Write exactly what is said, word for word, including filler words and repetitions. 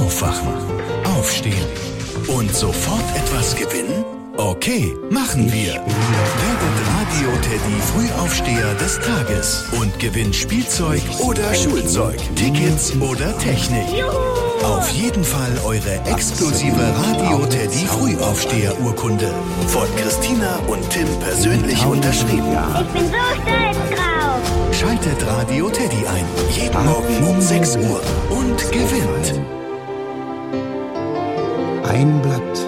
Aufwachen, aufstehen und sofort etwas gewinnen? Okay, machen wir. Werdet Radio Teddy Frühaufsteher des Tages und gewinnt Spielzeug oder Schulzeug, Tickets oder Technik. Auf jeden Fall eure exklusive Radio Teddy Frühaufsteher-Urkunde. Von Christina und Tim persönlich unterschrieben. Ich bin so stolz drauf. Schaltet Radio Teddy ein. Jeden Morgen um sechs Uhr und gewinnt. Ein Blatt